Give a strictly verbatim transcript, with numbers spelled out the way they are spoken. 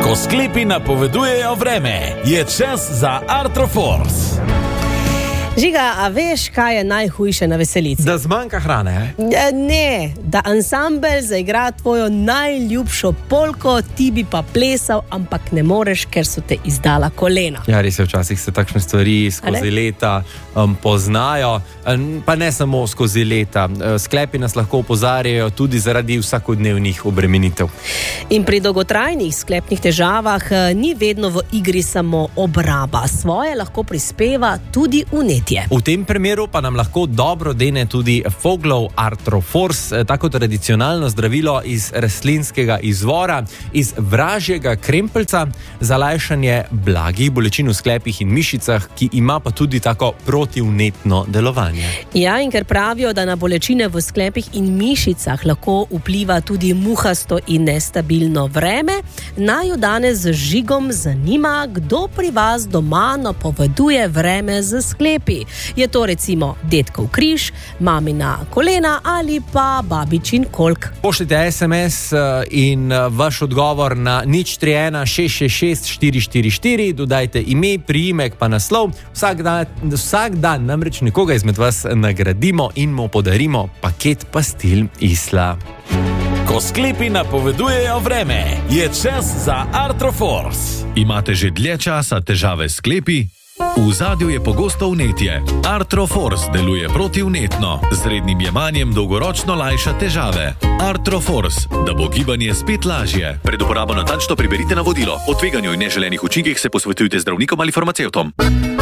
Ko sklepi napovedujejo vreme, je čas za Artroforce. Žiga, a veš, kaj je najhujše na veselici? Da zmanjka hrane, eh? Ne, da ansambel zaigra tvojo najljubšo polko, ti bi pa plesal, ampak ne moreš, ker so te izdala kolena. Ja, res je, včasih se takšne stvari skozi leta um, poznajo, um, pa ne samo skozi leta. Sklepi nas lahko opozarjajo tudi zaradi vsakodnevnih obremenitev. In pri dolgotrajnih sklepnih težavah ni vedno v igri samo obraba. Svoje lahko prispeva tudi vnetje. V tem primeru pa nam lahko dobro dene tudi Foglov Artroforce, tako tradicionalno zdravilo iz rastlinskega izvora, iz vražjega krempelca, za lajšanje blagih bolečin v sklepih in mišicah, ki ima pa tudi tako protivnetno delovanje. Ja, in ker pravijo, da na bolečine v sklepih in mišicah lahko vpliva tudi muhasto in nestabilno vreme, naj jo danes z Žigom zanima, kdo pri vas doma napoveduje vreme z sklepi. Je to recimo dedkov križ, mamina kolena ali pa babičin kolk. Pošljite es em es in vaš odgovor na nič tri ena šest šest šest štiri štiri štiri, dodajte ime, priimek pa naslov. Vsak dan, vsak dan namreč nekoga izmed vas nagradimo in mu podarimo paket pastil Isla. Ko sklepi napovedujejo vreme, je čas za Artroforce. Imate že dlje časa težave s sklepi? V ozadju je pogosto vnetje. Artroforce deluje protivnetno, z rednim jemanjem dolgoročno lajša težave. Artroforce, da bo gibanje spet lažje. Pred uporabo natančno preberite navodilo. O tveganju in neželenih učinkih se posvetujte zdravnikom ali farmacevtom.